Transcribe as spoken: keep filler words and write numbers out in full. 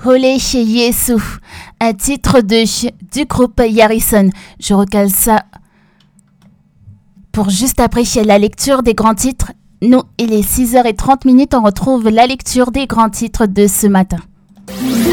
Olé chez Yesu, un titre de, du groupe Yarrison. Je recale ça pour juste après chez la lecture des grands titres. Nous, il est six heures trente, on retrouve la lecture des grands titres de ce matin.